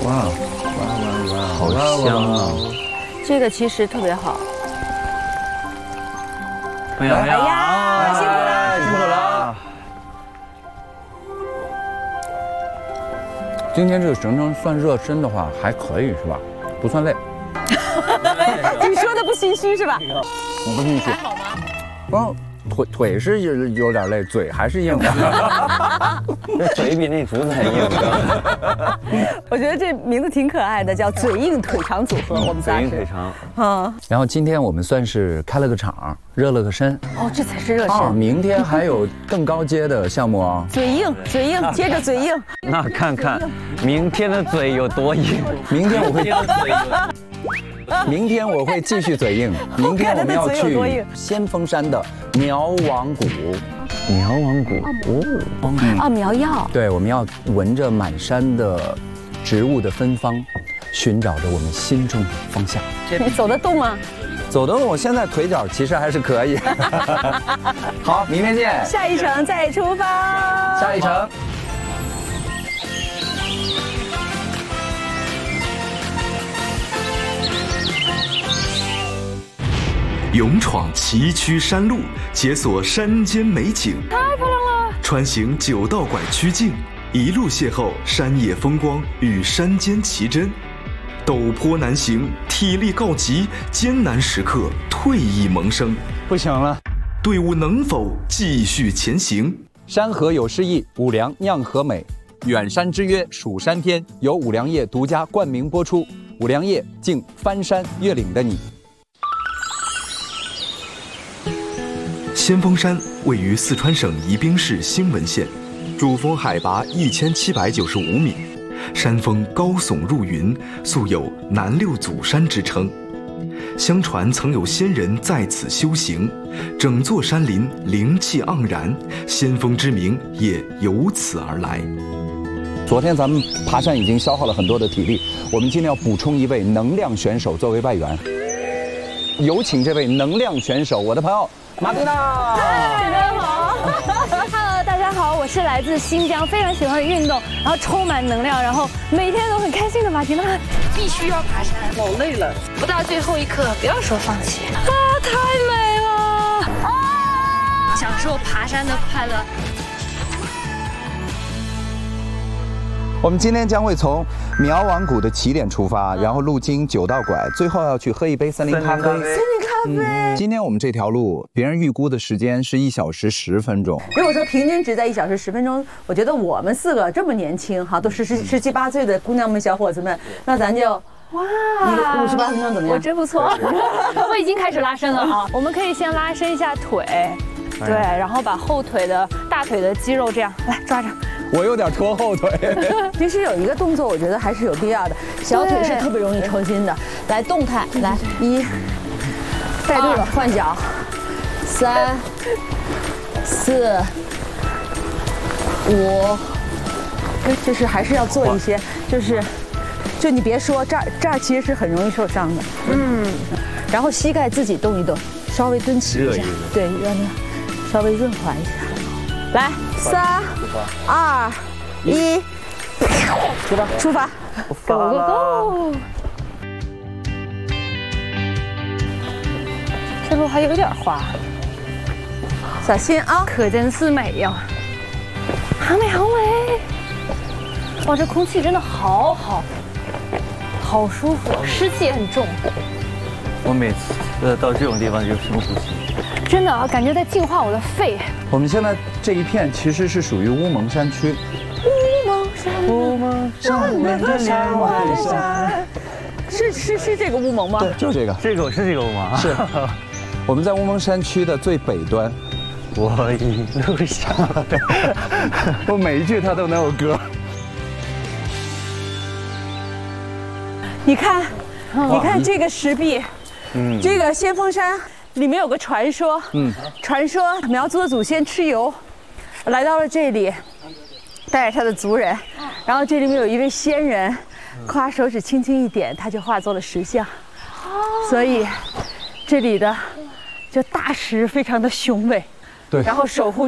哇，好香啊！ 这个其实特别好。 哎呀， 辛苦了， 辛苦了。今天这个行程算热身的话还可以是吧？不算累。 你说的不心虚是吧？ 我不心虚。 还好吗？ 光腿是有点累，嘴还是硬的。 这嘴比那竹子还硬。 我觉得这名字挺可爱的，叫嘴硬腿长组合。我们仨嘴硬腿长。 嗯。 然后今天我们算是开了个场，热了个身。 哦，这才是热啊， 身。 明天还有更高阶的项目哦。 嘴硬，接着嘴硬。 那看看明天的嘴有多硬。 明天我会。明天我会继续嘴硬。明天我们要去先锋山的苗王谷。 苗王谷哦， 啊，苗药。 对，我们要闻着满山的植物的芬芳，寻找着我们心中的方向。 你走得动吗？ 走的我现在腿脚其实还是可以。好，明天见。 下一程再出发。 下一程。 勇闯崎岖山路，解锁山间美景。 太漂亮了！ 穿行9道拐曲径，一路邂逅山野风光与山间奇珍。陡坡难行，体力告急，艰难时刻退意萌生。 不行了， 队伍能否继续前行？ 山河有诗意，五粮酿和美。远山之约，蜀山篇，由五粮液独家冠名播出。五粮液敬翻山越岭的你。 先锋山位于四川省宜宾市兴文县，主峰海拔1795米，山峰高耸入云，素有南六祖山之称。相传曾有仙人在此修行，整座山林灵气盎然，先锋之名也由此而来。 昨天咱们爬山已经消耗了很多的体力，我们今天要补充一位能量选手作为外援。有请这位能量选手，我的朋友马蒂娜。 嗨，大家好。Hello， 大家好，我是来自新疆，非常喜欢运动，然后充满能量，然后每天都很开心的马蒂娜。 必须要爬山，老累了，不到最后一刻不要说放弃啊，太美了！啊， 享受爬山的快乐。 我们今天将会从苗王谷的起点出发，然后路经9道拐，最后要去喝一杯森林咖啡。 森林咖啡。 今天我们这条路，别人预估的时间是1小时10分钟。 如果说平均值在1小时10分钟，我觉得我们4个这么年轻哈，都是17、18岁的姑娘们、小伙子们，那咱就哇，58分钟怎么样？ 我真不错，我已经开始拉伸了啊。 我们可以先拉伸一下腿，对，然后把后腿的大腿的肌肉这样来抓着。 我有点拖后腿。 其实有一个动作，我觉得还是有必要的。小腿是特别容易抽筋的。来，动态，来1，带队了，换脚，3、4、5，就是还是要做一些，就你别说这儿其实是很容易受伤的。然后膝盖自己动一动，稍微蹲起一下，对，让它稍微润滑一下。来，3、2、1，出发 ，Go Go Go！ 这路还有点滑，小心啊！ 可真是美呀，好美好美！哇，这空气真的好好，好舒服，湿气也很重。 我每次到这种地方就深呼吸。 真的啊，感觉在净化我的肺。 我们现在这一片其实是属于乌蒙山区。 乌蒙山连着山外山，是这个乌蒙吗？ 对，就是这个。 这个是这个吗？ 是。我们在乌蒙山区的最北端。 我一路上， 我每一句它都能有歌。 你看这个石壁，这个先锋山。里面有个传说，传说苗族的祖先蚩尤来到了这里，带着他的族人，然后这里面有一位仙人，夸手指轻轻一点，他就化作了石像，所以这里的就大石非常的雄伟， 对， 然后守护